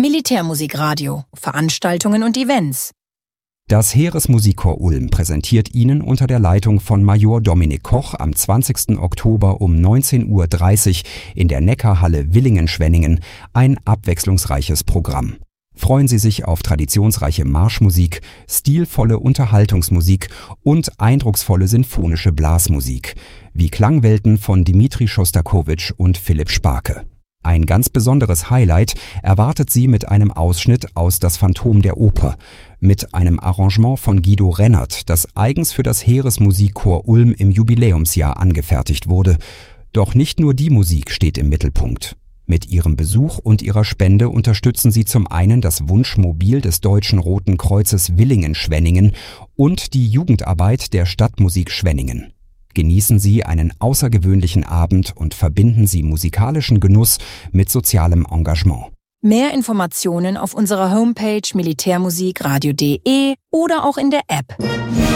Militärmusikradio, Veranstaltungen und Events. Das Heeresmusikchor Ulm präsentiert Ihnen unter der Leitung von Major Dominik Koch am 20. Oktober um 19:30 Uhr in der Neckarhalle Villingen-Schwenningen ein abwechslungsreiches Programm. Freuen Sie sich auf traditionsreiche Marschmusik, stilvolle Unterhaltungsmusik und eindrucksvolle sinfonische Blasmusik, wie Klangwelten von Dmitri Schostakowitsch und Philipp Sparke. Ein ganz besonderes Highlight erwartet Sie mit einem Ausschnitt aus Das Phantom der Oper, mit einem Arrangement von Guido Rennert, das eigens für das Heeresmusikchor Ulm im Jubiläumsjahr angefertigt wurde. Doch nicht nur die Musik steht im Mittelpunkt. Mit Ihrem Besuch und Ihrer Spende unterstützen Sie zum einen das Wunschmobil des Deutschen Roten Kreuzes Villingen-Schwenningen und die Jugendarbeit der Stadtmusik Schwenningen. Genießen Sie einen außergewöhnlichen Abend und verbinden Sie musikalischen Genuss mit sozialem Engagement. Mehr Informationen auf unserer Homepage militärmusikradio.de oder auch in der App.